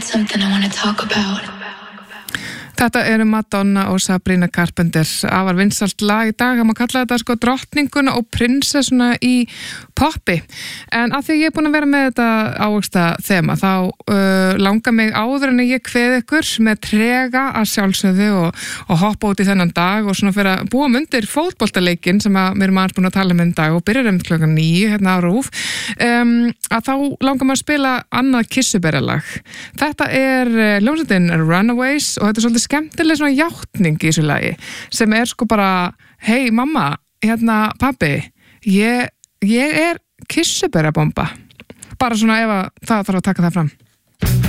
something I want to talk about. Þetta eru Madonna og Sabrina Carpenter, afar vinsælt lag í dag, maður kalla þetta sko drottninguna og prinsessuna í poppi. En að því ég er búin að vera með þetta ávöxta þema, þá langar mig áður en ég kveð ykkur með trega að sjálfsögðu og hoppa út í þennan dag og svona fyrir að búa mundir fótboltaleikin sem að mér er maður búin að tala um dag og byrjar klokkan 9 hérna á RÚV, að þá langar maður að spila annað kissuberalag. Þetta er hljómsveitin Runaways og þetta er svolítið skemmtileg svona játning í þessu lagi sem er sko bara, hei mamma, hérna pabbi, ég er kissuberabomba. Bara svona ef að það þarf að taka það fram.